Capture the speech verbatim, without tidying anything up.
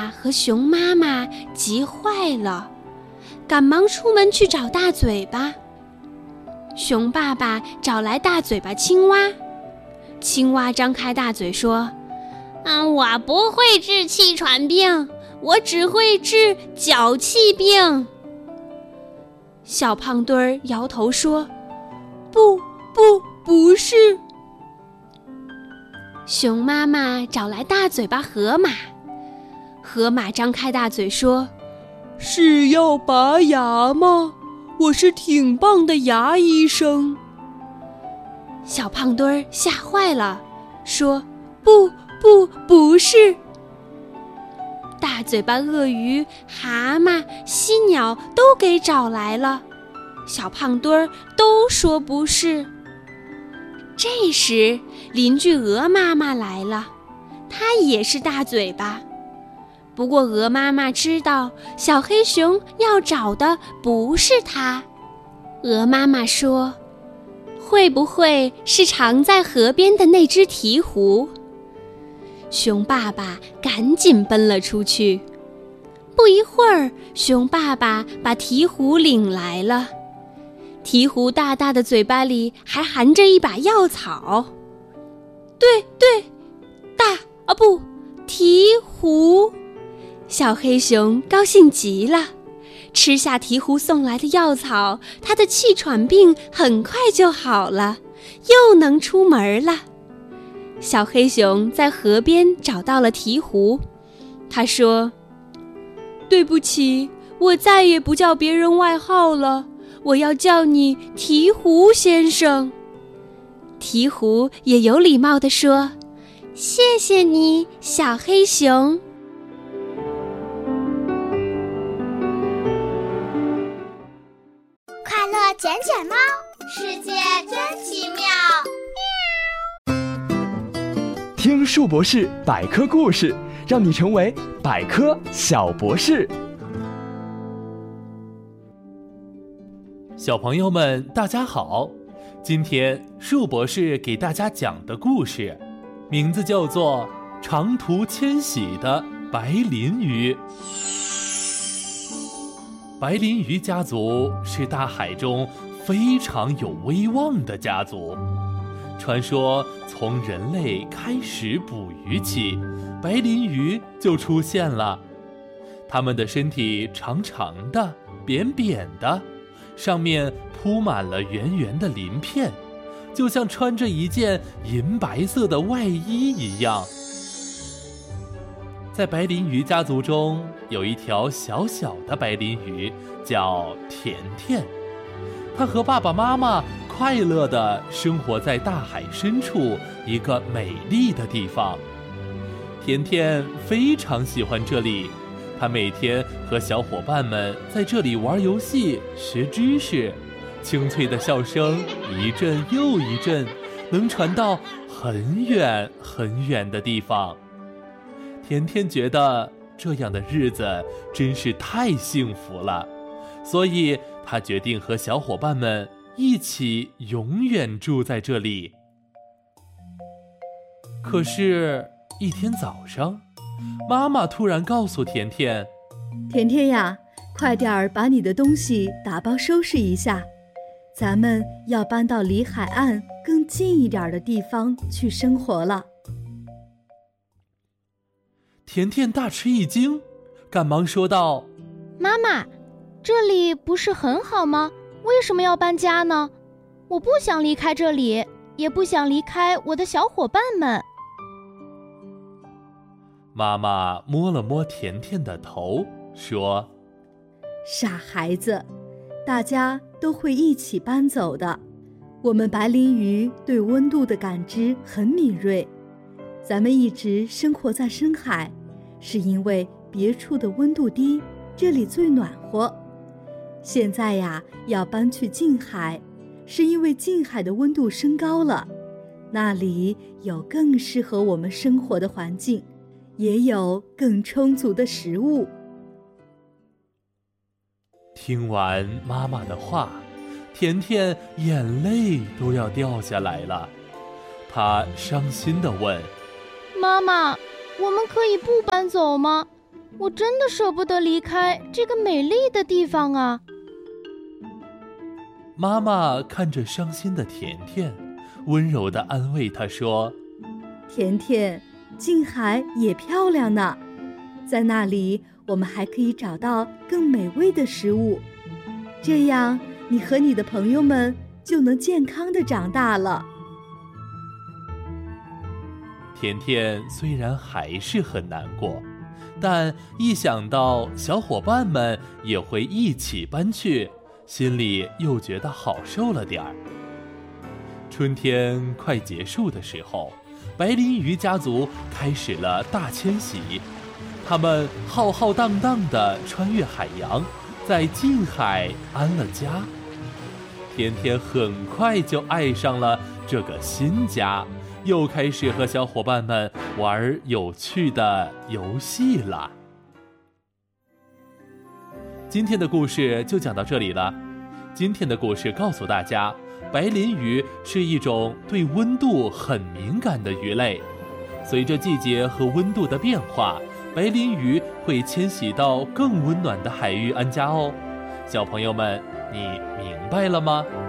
爸和熊妈妈急坏了，赶忙出门去找大嘴巴。熊爸爸找来大嘴巴青蛙，青蛙张开大嘴说：嗯，我不会治气喘病，我只会治脚气病。小胖墩儿摇头说：不不不是。熊妈妈找来大嘴巴河马，河马张开大嘴说：是要拔牙吗？我是挺棒的牙医生。小胖墩儿吓坏了，说：不不不是。大嘴巴鳄鱼、蛤蟆、犀鸟都给找来了，小胖墩儿都说不是。这时邻居鹅妈妈来了，她也是大嘴巴。不过鹅妈妈知道小黑熊要找的不是它。鹅妈妈说：会不会是藏在河边的那只鹈鹕？熊爸爸赶紧奔了出去。不一会儿，熊爸爸把鹈鹕领来了，鹈鹕大大的嘴巴里还含着一把药草。对对，大啊不，鹈鹕。小黑熊高兴极了，吃下鹈鹕送来的药草，他的气喘病很快就好了，又能出门了。小黑熊在河边找到了鹈鹕，他说：对不起，我再也不叫别人外号了，我要叫你鹈鹕先生。鹈鹕也有礼貌地说：谢谢你，小黑熊。 快乐捡捡猫，世界真奇妙。 听树博士百科故事，让你成为百科小博士。 小朋友们大家好，今天树博士给大家讲的故事名字叫做长途迁徙的白鳞鱼。白鳞鱼家族是大海中非常有威望的家族，传说从人类开始捕鱼起，白鳞鱼就出现了。它们的身体长长的、扁扁的，上面铺满了圆圆的鳞片，就像穿着一件银白色的外衣一样。在白鳞鱼家族中，有一条小小的白鳞鱼，叫甜甜。它和爸爸妈妈快乐地生活在大海深处一个美丽的地方。甜甜非常喜欢这里，她每天和小伙伴们在这里玩游戏、学知识，清脆的笑声一阵又一阵，能传到很远很远的地方。甜甜觉得这样的日子真是太幸福了，所以她决定和小伙伴们一起永远住在这里。可是，一天早上，妈妈突然告诉甜甜： 甜甜呀，快点儿把你的东西打包收拾一下，咱们要搬到离海岸更近一点的地方去生活了。 甜甜大吃一惊，赶忙说道： 妈妈，这里不是很好吗？为什么要搬家呢？我不想离开这里，也不想离开我的小伙伴们。 妈妈摸了摸甜甜的头，说： 傻孩子，大家都会一起搬走的。我们白鳞鱼对温度的感知很敏锐，咱们一直生活在深海，是因为别处的温度低，这里最暖和。现在呀，要搬去近海，是因为近海的温度升高了，那里有更适合我们生活的环境，也有更充足的食物。 听完妈妈的话，甜甜眼泪都要掉下来了。她伤心地问： 妈妈，我们可以不搬走吗？ 我真的舍不得离开这个美丽的地方啊。 妈妈看着伤心的甜甜，温柔地安慰她说： 甜甜，近海也漂亮呢，在那里我们还可以找到更美味的食物，这样你和你的朋友们就能健康地长大了。 甜甜虽然还是很难过，但一想到小伙伴们也会一起搬去，心里又觉得好受了点儿。春天快结束的时候，白鳞鱼家族开始了大迁徙，他们浩浩荡荡地穿越海洋，在近海安了家。甜甜很快就爱上了这个新家，又开始和小伙伴们玩有趣的游戏了。今天的故事就讲到这里了。今天的故事告诉大家，白鳞鱼是一种对温度很敏感的鱼类，随着季节和温度的变化，白鳞鱼会迁徙到更温暖的海域安家哦。小朋友们，你明白了吗？